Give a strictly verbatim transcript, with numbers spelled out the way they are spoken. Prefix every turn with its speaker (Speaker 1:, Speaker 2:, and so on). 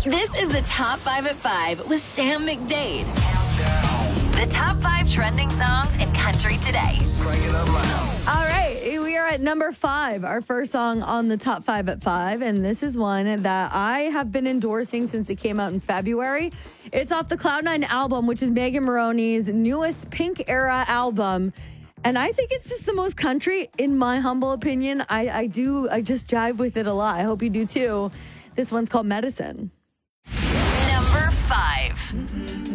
Speaker 1: This is the Top five at five with Sam McDade. The top five trending songs in country today.
Speaker 2: All right, we are at number five, our first song on the Top five at five, and this is one that I have been endorsing since it came out in February. It's off the Cloud Nine album, which is Megan Moroney's newest Pink Era album. And I think it's just the most country, in my humble opinion. I, I do, I just jive with it a lot. I hope you do too. This one's called Medicine.
Speaker 1: Number five.